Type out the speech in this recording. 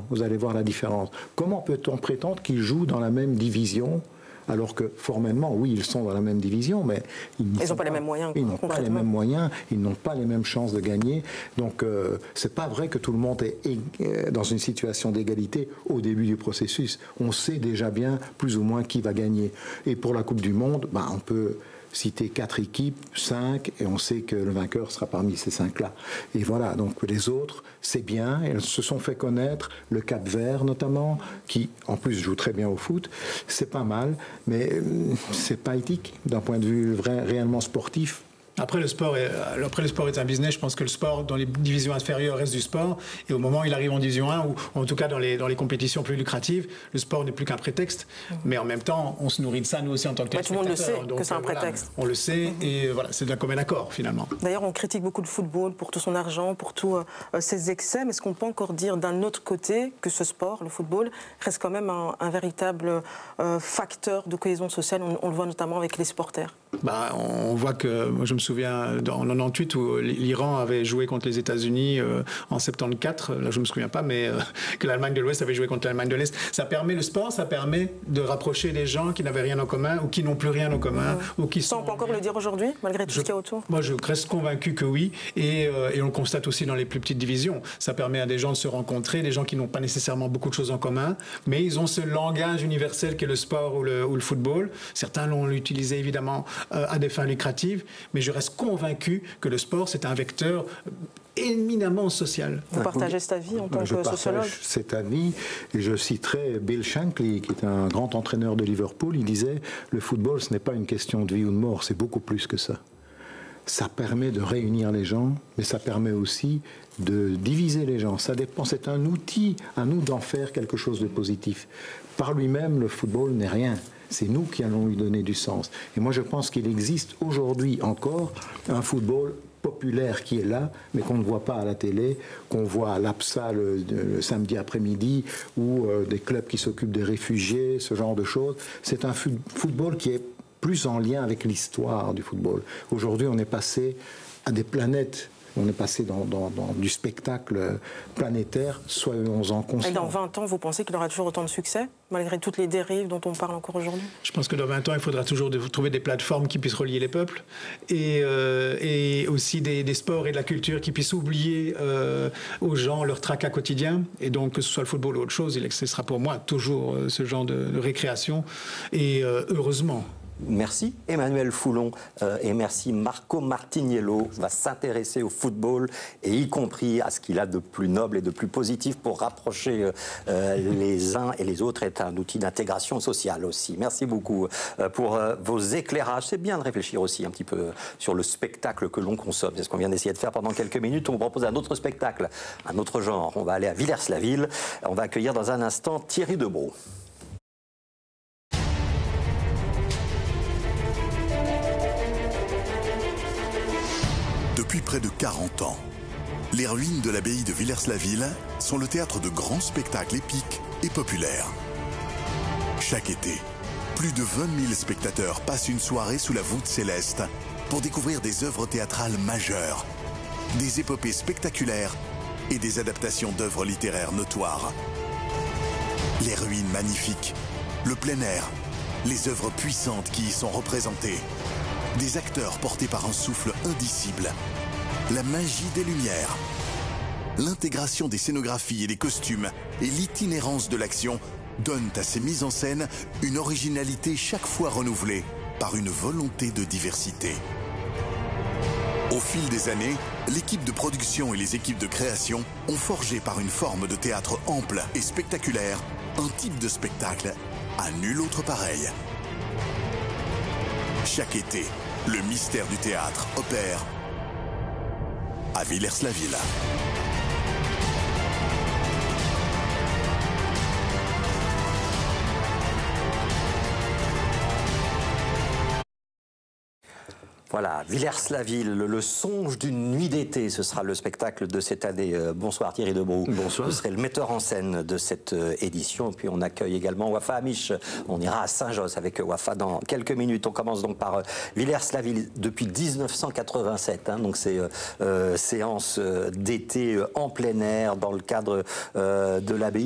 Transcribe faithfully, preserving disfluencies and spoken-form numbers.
Vous allez voir la différence. Comment peut-on prétendre qu'ils jouent dans la même division alors que formellement, oui, ils sont dans la même division, mais ils n'ont pas les mêmes moyens. Ils n'ont pas les mêmes moyens, ils n'ont pas les mêmes chances de gagner. Donc, euh, c'est pas vrai que tout le monde est dans une situation d'égalité au début du processus. On sait déjà bien plus ou moins qui va gagner. Et pour la Coupe du Monde, ben, on peut citer quatre équipes, cinq, et on sait que le vainqueur sera parmi ces cinq-là. Et voilà, donc les autres, c'est bien, elles se sont fait connaître, le Cap-Vert notamment, qui en plus joue très bien au foot, c'est pas mal, mais c'est pas éthique d'un point de vue vrai, réellement sportif. Après le, sport est, après, le sport est un business. Je pense que le sport, dans les divisions inférieures, reste du sport. Et au moment où il arrive en division un, ou en tout cas dans les, dans les compétitions plus lucratives, le sport n'est plus qu'un prétexte. Mmh. Mais en même temps, on se nourrit de ça, nous aussi, en tant que téléspectateurs. Tout le monde le sait Donc, que c'est un voilà, prétexte. On le sait, mmh. et voilà, c'est d'un commun accord, finalement. D'ailleurs, on critique beaucoup le football pour tout son argent, pour tous euh, ses excès. Mais est-ce qu'on peut encore dire d'un autre côté que ce sport, le football, reste quand même un, un véritable euh, facteur de cohésion sociale? On, on le voit notamment avec les supporters. Bah, on voit que, moi je me souviens, dans en quatre-vingt-dix-huit où l'Iran avait joué contre les États-Unis euh, en soixante-quatorze, là je ne me souviens pas, mais euh, que l'Allemagne de l'Ouest avait joué contre l'Allemagne de l'Est. Ça permet, le sport, ça permet de rapprocher les gens qui n'avaient rien en commun ou qui n'ont plus rien en commun. Mmh. Ou qui Ça, sont... on peut encore le dire aujourd'hui, malgré tout je, ce qu'il y a autour? Moi, je reste convaincu que oui, et, euh, et on le constate aussi dans les plus petites divisions. Ça permet à des gens de se rencontrer, des gens qui n'ont pas nécessairement beaucoup de choses en commun, mais ils ont ce langage universel qu'est le sport ou le, ou le football. Certains l'ont utilisé évidemment euh, à des fins lucratives, mais je reste convaincu que le sport, c'est un vecteur éminemment social. Vous partagez cet avis en tant je que sociologue? Je partage cet avis et je citerai Bill Shankly, qui est un grand entraîneur de Liverpool. Il disait « Le football, ce n'est pas une question de vie ou de mort, c'est beaucoup plus que ça. Ça permet de réunir les gens, mais ça permet aussi de diviser les gens. Ça dépend, c'est un outil à nous d'en faire quelque chose de positif. Par lui-même, le football n'est rien. C'est nous qui allons lui donner du sens. Et moi, je pense qu'il existe aujourd'hui encore un football populaire qui est là, mais qu'on ne voit pas à la télé, qu'on voit à l'A P S A le, le samedi après-midi, ou euh, des clubs qui s'occupent des réfugiés, ce genre de choses. C'est un football qui est plus en lien avec l'histoire du football. Aujourd'hui, on est passé à des planètes. On est passé dans, dans, dans du spectacle planétaire, soyons-en conscients. Et dans vingt ans, vous pensez qu'il aura toujours autant de succès, malgré toutes les dérives dont on parle encore aujourd'hui? Je pense que dans vingt ans, il faudra toujours de, trouver des plateformes qui puissent relier les peuples et, euh, et aussi des, des sports et de la culture qui puissent oublier euh, aux gens leur tracas quotidien. Et donc, que ce soit le football ou autre chose, il, ce sera pour moi toujours euh, ce genre de, de récréation. Et euh, heureusement. Merci Emmanuel Foulon euh, et merci Marco Martiniello va s'intéresser au football et y compris à ce qu'il a de plus noble et de plus positif pour rapprocher euh, les uns et les autres, est un outil d'intégration sociale aussi. Merci beaucoup euh, pour euh, vos éclairages. C'est bien de réfléchir aussi un petit peu sur le spectacle que l'on consomme. C'est ce qu'on vient d'essayer de faire pendant quelques minutes. On vous propose un autre spectacle, un autre genre. On va aller à Villers-la-Ville. On va accueillir dans un instant Thierry Debroux. Depuis près de quarante ans, les ruines de l'abbaye de Villers-la-Ville sont le théâtre de grands spectacles épiques et populaires. Chaque été, plus de vingt mille spectateurs passent une soirée sous la voûte céleste pour découvrir des œuvres théâtrales majeures, des épopées spectaculaires et des adaptations d'œuvres littéraires notoires. Les ruines magnifiques, le plein air, les œuvres puissantes qui y sont représentées, des acteurs portés par un souffle indicible, la magie des lumières, l'intégration des scénographies et des costumes et l'itinérance de l'action donnent à ces mises en scène une originalité chaque fois renouvelée par une volonté de diversité. Au fil des années, l'équipe de production et les équipes de création ont forgé par une forme de théâtre ample et spectaculaire un type de spectacle à nul autre pareil. Chaque été, le mystère du théâtre opère à Villers-la-Ville. Voilà, Villers-la-Ville, le songe d'une nuit d'été, ce sera le spectacle de cette année. Bonsoir Thierry Debroux. Bonsoir. Vous serez le metteur en scène de cette édition. Puis on accueille également Wafa Amish. On ira à Saint-Josse avec Wafa dans quelques minutes. On commence donc par Villers-la-Ville depuis mille neuf cent quatre-vingt-sept. Hein, donc c'est euh, séance d'été en plein air dans le cadre euh, de l'abbaye.